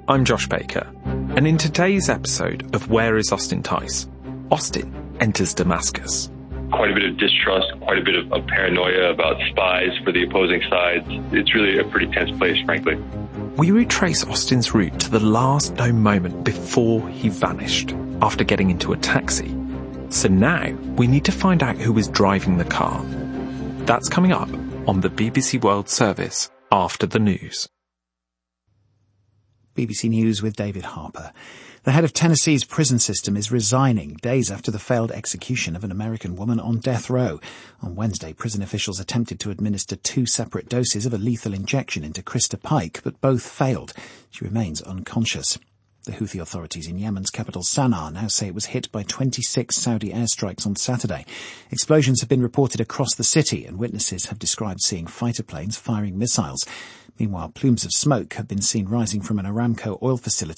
I'm Josh Baker, and in today's episode of Where is Austin Tice, Austin enters Damascus. Quite a bit of distrust, quite a bit of paranoia about spies for the opposing sides. It's really a pretty tense place, frankly. We retrace Austin's route to the last known moment before he vanished, after getting into a taxi. So now we need to find out who was driving the car. That's coming up on the BBC World Service after the news. BBC News with David Harper. The head of Tennessee's prison system is resigning days after the failed execution of an American woman on death row. On Wednesday, prison officials attempted to administer 2 separate doses of a lethal injection into Krista Pike, but both failed. She remains unconscious. The Houthi authorities in Yemen's capital Sana'a now say it was hit by 26 Saudi airstrikes on Saturday. Explosions have been reported across the city, and witnesses have described seeing fighter planes firing missiles. Meanwhile, plumes of smoke have been seen rising from an Aramco oil facility